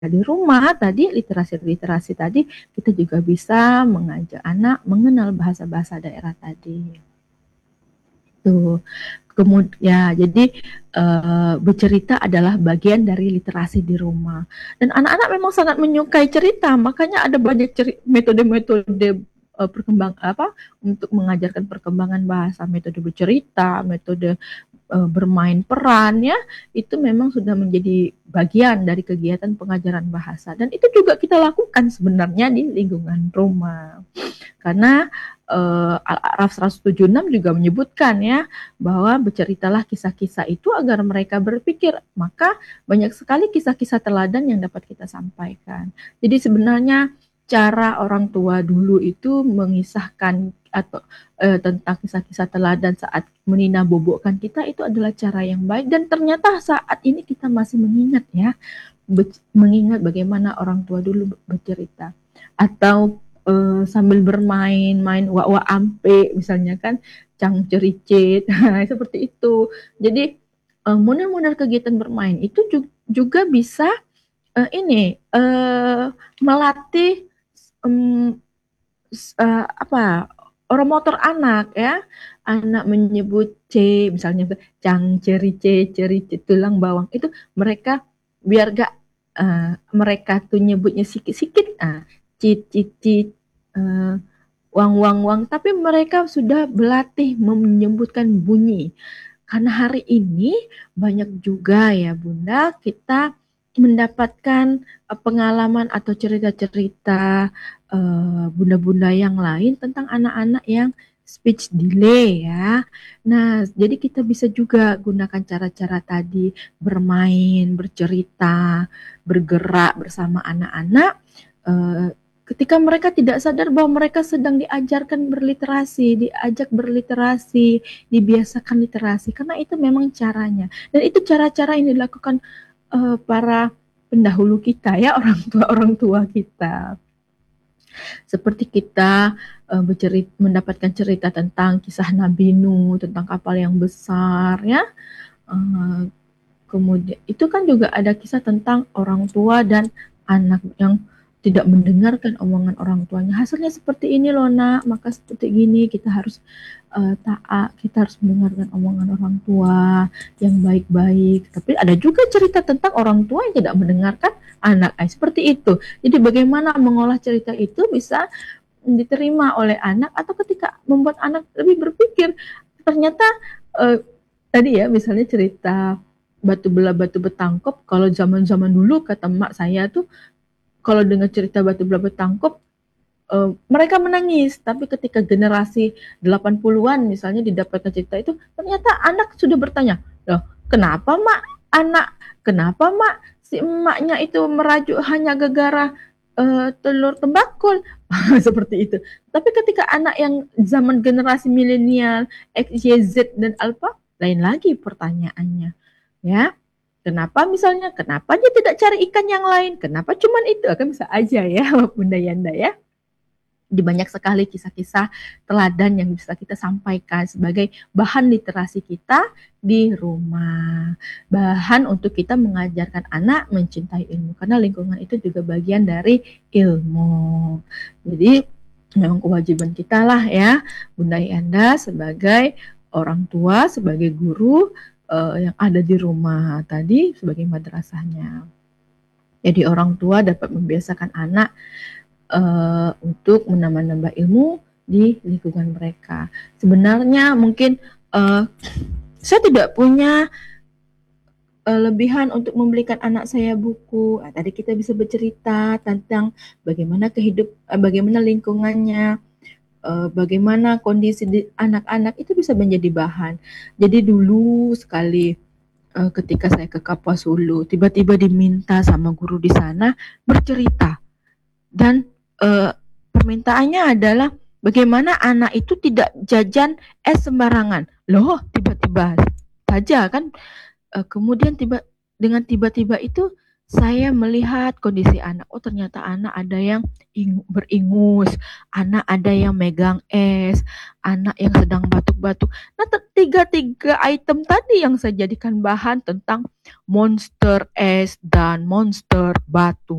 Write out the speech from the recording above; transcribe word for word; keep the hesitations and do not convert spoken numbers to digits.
di rumah tadi, literasi-literasi tadi, kita juga bisa mengajak anak mengenal bahasa-bahasa daerah tadi. Tuh. Kemud ya, jadi uh, bercerita adalah bagian dari literasi di rumah. Dan anak-anak memang sangat menyukai cerita, makanya ada banyak ceri- metode-metode uh, perkembang apa untuk mengajarkan perkembangan bahasa, metode bercerita, metode uh, bermain peran ya, itu memang sudah menjadi bagian dari kegiatan pengajaran bahasa. Dan itu juga kita lakukan sebenarnya di lingkungan rumah. Karena uh, Al-A'raf seratus tujuh puluh enam juga menyebutkan ya bahwa berceritalah kisah-kisah itu agar mereka berpikir. Maka banyak sekali kisah-kisah teladan yang dapat kita sampaikan. Jadi sebenarnya cara orang tua dulu itu mengisahkan atau eh, tentang kisah-kisah teladan saat menina bobokkan kita itu adalah cara yang baik, dan ternyata saat ini kita masih mengingat ya, mengingat bagaimana orang tua dulu bercerita. Atau uh, sambil bermain, main wa-wa ampe misalnya kan, cang cericit, seperti itu. Jadi uh, model-model kegiatan bermain itu juga bisa uh, ini uh, melatih um, uh, apa orang motor anak ya, anak menyebut C misalnya, cang cerice cerice tulang bawang, itu mereka biar gak uh, mereka tuh nyebutnya sikit-sikit, ah cit cit cit, uh, wang wang wang, tapi mereka sudah berlatih menyebutkan bunyi. Karena hari ini banyak juga ya Bunda, kita mendapatkan uh, pengalaman atau cerita-cerita uh, bunda-bunda yang lain tentang anak-anak yang speech delay ya. Nah, jadi kita bisa juga gunakan cara-cara tadi, bermain, bercerita, bergerak bersama anak-anak. Uh, ketika mereka tidak sadar bahwa mereka sedang diajarkan berliterasi, diajak berliterasi, dibiasakan literasi, karena itu memang caranya. Dan itu cara-cara yang dilakukan uh, para pendahulu kita ya, orang tua orang tua kita. Seperti kita uh, bercerita, mendapatkan cerita tentang kisah Nabi Nuh, tentang kapal yang besar ya. Uh, kemudian itu kan juga ada kisah tentang orang tua dan anak yang tidak mendengarkan omongan orang tuanya. Hasilnya seperti ini loh nak, maka seperti gini kita harus uh, taat, kita harus mendengarkan omongan orang tua yang baik-baik. Tapi ada juga cerita tentang orang tua yang tidak mendengarkan anak, eh, seperti itu. Jadi bagaimana mengolah cerita itu bisa diterima oleh anak, atau ketika membuat anak lebih berpikir, ternyata uh, tadi ya misalnya cerita batu belah batu betangkep, kalau zaman-zaman dulu kata emak saya tuh, kalau dengar cerita batu belah betangkep, uh, mereka menangis. Tapi ketika generasi delapan puluhan misalnya didapatkan cerita itu, ternyata anak sudah bertanya, loh kenapa mak, anak kenapa mak si emaknya itu merajuk hanya gara-gara uh, telur tembakul. Seperti itu. Tapi ketika anak yang zaman generasi milenial, X, Y, Z dan Alpha, lain lagi pertanyaannya ya. Kenapa misalnya, kenapa dia tidak cari ikan yang lain? Kenapa cuman itu? Akan bisa aja ya, Bunda Yanda ya. Di banyak sekali kisah-kisah teladan yang bisa kita sampaikan sebagai bahan literasi kita di rumah. Bahan untuk kita mengajarkan anak mencintai ilmu. Karena lingkungan itu juga bagian dari ilmu. Jadi memang kewajiban kita lah ya, Bunda Yanda sebagai orang tua, sebagai guru, uh, yang ada di rumah tadi sebagai madrasahnya. Jadi orang tua dapat membiasakan anak uh, untuk menambah-nambah ilmu di lingkungan mereka. Sebenarnya mungkin uh, saya tidak punya uh, lebihan untuk membelikan anak saya buku. Nah, tadi kita bisa bercerita tentang bagaimana kehidup, uh, bagaimana lingkungannya, uh, bagaimana kondisi anak-anak itu bisa menjadi bahan. Jadi dulu sekali uh, ketika saya ke Kapuas Hulu, tiba-tiba diminta sama guru di sana bercerita, dan uh, permintaannya adalah bagaimana anak itu tidak jajan es sembarangan. Loh, tiba-tiba saja kan, uh, kemudian tiba dengan tiba-tiba itu Saya melihat kondisi anak, oh ternyata anak ada yang ing- beringus, anak ada yang megang es, anak yang sedang batuk-batuk. Nah, tiga-tiga item tadi yang saya jadikan bahan tentang monster es dan monster batuk.